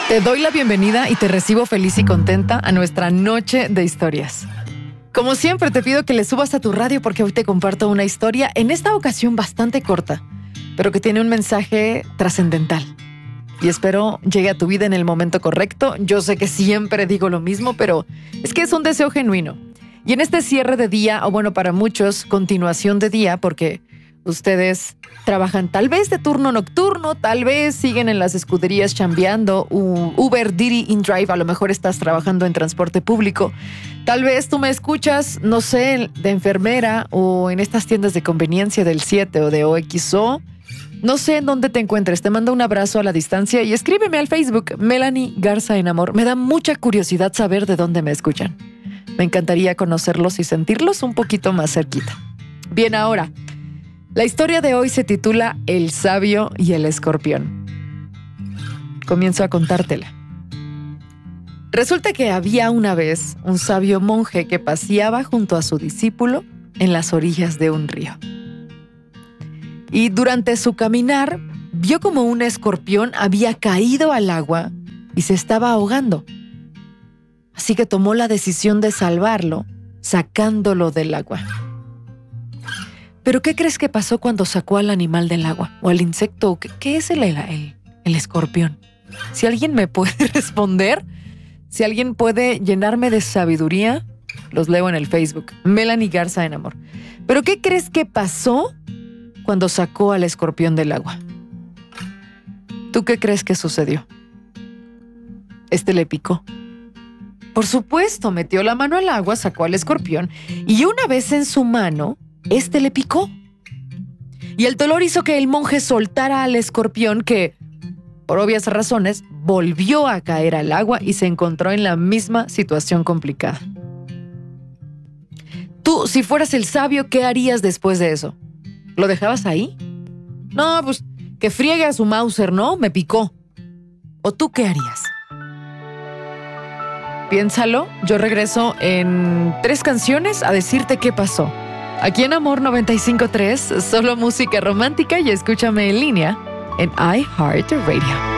Te doy la bienvenida y te recibo feliz y contenta a nuestra noche de historias. Como siempre, te pido que le subas a tu radio porque hoy te comparto una historia, en esta ocasión bastante corta, pero que tiene un mensaje trascendental. Y espero llegue a tu vida en el momento correcto. Yo sé que siempre digo lo mismo, pero es que es un deseo genuino. Y en este cierre de día, o bueno, para muchos, continuación de día, porque ustedes trabajan tal vez de turno nocturno, tal vez siguen en las escuderías chambeando, Uber, Didi, InDrive, a lo mejor estás trabajando en transporte público. Tal vez tú me escuchas, no sé, de enfermera o en estas tiendas de conveniencia del 7 o de OXO. No sé en dónde te encuentres, te mando un abrazo a la distancia y escríbeme al Facebook, Melanie Garza en Amor. Me da mucha curiosidad saber de dónde me escuchan. Me encantaría conocerlos y sentirlos un poquito más cerquita. Bien, ahora, la historia de hoy se titula El sabio y el escorpión. Comienzo a contártela. Resulta que había una vez un sabio monje que paseaba junto a su discípulo en las orillas de un río. Y durante su caminar, vio como un escorpión había caído al agua y se estaba ahogando. Así que tomó la decisión de salvarlo, sacándolo del agua. ¿Pero qué crees que pasó cuando sacó al animal del agua? ¿O al insecto? ¿Qué es el escorpión? Si alguien me puede responder, si alguien puede llenarme de sabiduría, los leo en el Facebook. Melanie Garza en Amor. ¿Pero qué crees que pasó cuando sacó al escorpión del agua? ¿Tú qué crees que sucedió? Le picó. Por supuesto, metió la mano al agua, sacó al escorpión y una vez en su mano, le picó. Y el dolor hizo que el monje soltara al escorpión que, por obvias razones, volvió a caer al agua y se encontró en la misma situación complicada. Tú, si fueras el sabio, ¿qué harías después de eso? ¿Lo dejabas ahí? No, pues que friegue a su Mauser, ¿no? Me picó. ¿O tú qué harías? Piénsalo, yo regreso en 3 canciones a decirte qué pasó. Aquí en Amor 95.3, solo música romántica y escúchame en línea en iHeartRadio.